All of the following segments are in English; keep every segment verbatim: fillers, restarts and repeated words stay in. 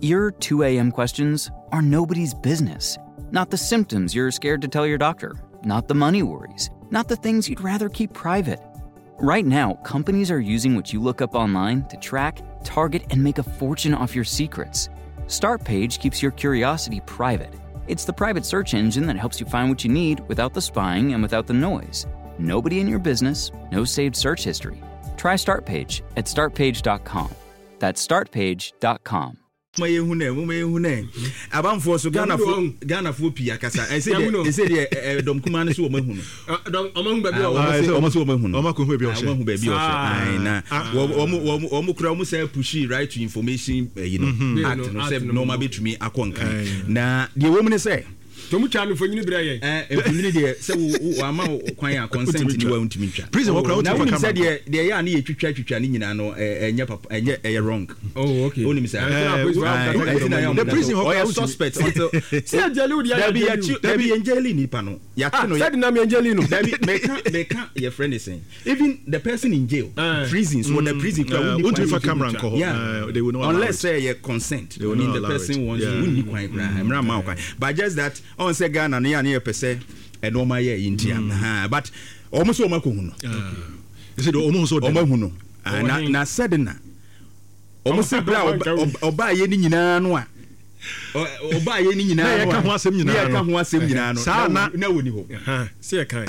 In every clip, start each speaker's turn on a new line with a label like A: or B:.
A: Your two a.m. questions are nobody's business. Not the symptoms you're scared to tell your doctor. Not the money worries. Not the things you'd rather keep private. Right now, companies are using what you look up online to track, target, and make a fortune off your secrets. Startpage keeps your curiosity private. It's the private search engine that helps you find what you need without the spying and without the noise. Nobody in your business, no saved search history. Try Startpage at start page dot com. That's start page dot com.
B: Maye hune mo maye hune abanfo so Ghana fo Ghana fo pia kasa e say de e say de dom kuma ne so o mahunu dom o mahunu ba bi o mo so o mahunu o mahunu ba bi o mahunu ba bi o ai na o mo o mo kura o mo say pushi right to information you know act no say no ma betumi akonkan na de wo mu ne say to mu twa me fo nyini bra ye eh e nyini de say wo ama kwan a consent ni wa ntimi twa prison wo kura wo twa camera de de ya na ye twitwa twitwa ni nyina no enye papa enye e wrong oh okay onim say the prison or suspect until say Angelino there be there be Angelino nipa no ya ke no said na me Angelino there be make make your friend is saying even the person in jail prison so the prison kura won't for camera nko they will not unless say your consent they will need the person wants to win kwan kura emra ma kwan but just that on say Ghana na ya na pese e no ma ye India ha but almost o ma ko hunu you say almost o ma hunu na na said na almost bra oba ye ni nyina no a oba ye ni nyina no ya ka ho asem nyina no ya ka ho asem nyina no sa na na woni ho say kan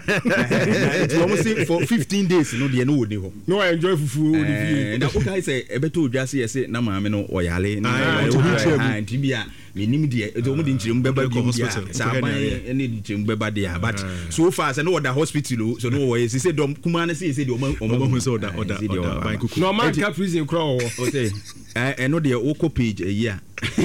B: it almost for fifteen days no de no woni ho no enjoy fufu woni fi na o kai say e beto odwase ye say na maame no o yale na o ti bia minim de e do mu de nchirem beba bi sa ban ene de nchirem beba de but so far say no order hospital so no we say dom kuma na say say de o ma hu say order order ban kuku no man ka prison kra o say eh no de o ko page e ya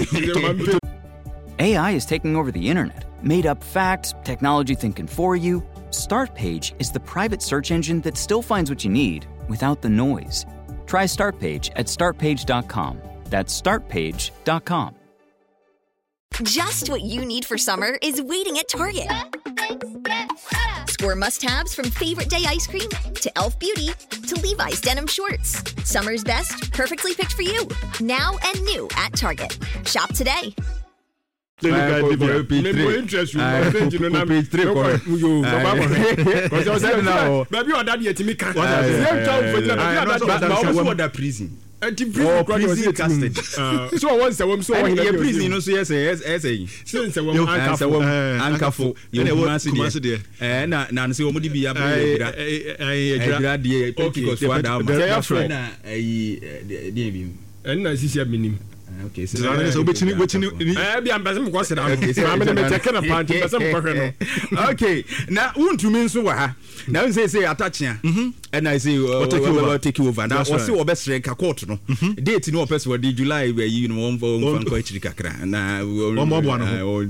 A: A I is taking over the internet. Made up facts, technology thinking for you. Startpage is the private search engine that still finds what you need without the noise. Try Startpage at start page dot com. That's start page dot com.
C: Just what you need for summer is waiting at Target. Score must-haves from favorite day ice cream to Elf Beauty to Levi's denim shorts. Summer's best, perfectly picked for you. Now and new at Target. Shop today.
D: interest you you know na page three correct you because you say now baby or daddy etimi can same time for you
B: na prison
D: anti prison
B: prison casted
D: so I want say we so
B: we prison no so yes yes yes
D: since we ankafo
B: ankafo you know kumasi there eh na na say we di bia bra eh bra dey because we da na eh dey bi
D: en na sisi minim
B: okay
D: so so betini betini eh bia mbese mo kwase na ma me me take na pant mbese mo kwahwe no
B: okay na untumi nso wa ha na we say say atachia and I say take you over now we say we best rank court no date no person we July we you know one fan ko achiri kakra na
D: o mo bo no
B: o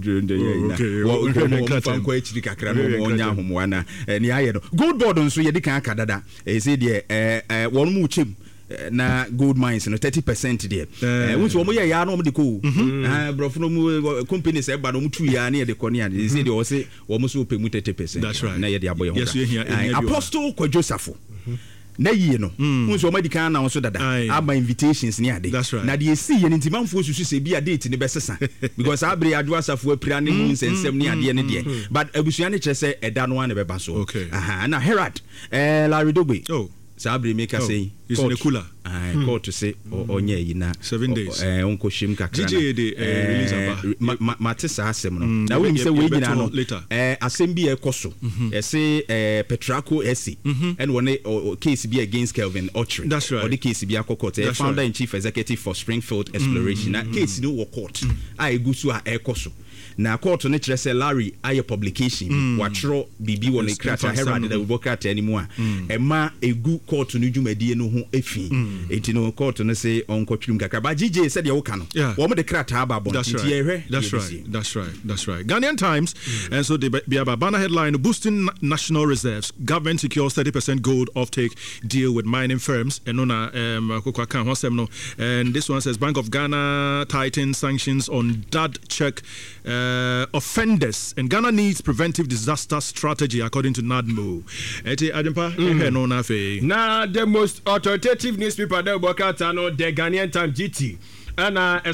B: okay fan ko achiri kakra no onya homoa na ni aye no gold board nso ye di kan akadada e say de eh won mu chem na gold mines no thirty percent there eh won so mo ye ya no mo de ko ah brofo no mu company say ba no mu tu ya na ye de ko ne ya they say de o say wo mo so pe mu thirty percent na ye de aboye ho apostle kwa Joseph na yie no won so mo di kan na so dada aba invitations ni ade na de esi ye ntimanfo susu se bia date ni besesa because abre adwo asafo apira ne mu nsensem ni ade ne de but abusua ne kire say eda no ane beba so aha na Herald eh Larry Dogbe oh Sabri make us say
D: is in a cooler.
B: I call to say onye yina
D: seven days.
B: Eh onko shim kakra.
D: G J de release aba.
B: Matesa asem no. Na we say we yina no. Eh asem bi e koso. E say eh Petraco Esse and one case be against Kelvin Autry.
D: That's right.
B: Or the case be akokot. Founder and chief executive for Springfield Exploration. Na case no wo court. I go so a e koso. Na court no kire say Larry aye publication watro bibi won e krata Herald da wo krata anymore e ma egu court no dwumadie no ho efi enti no court no say onkotwum kakra ba G J said ye wo ka no wo mo de krata aba bon enti ye hwe
D: that's right that's right that's right Ghanaian Times and so the Biaba banner headline boosting national reserves government secures thirty percent gold offtake deal with mining firms and no na um kokwa kan hosem no and this one says Bank of Ghana tightens sanctions on dad check Uh, offenders and Ghana needs preventive disaster strategy according to NADMO. Eti Adempa eh no na fe.
E: Na the most authoritative newspaper that work out no the Ghanaian Times G T and uh,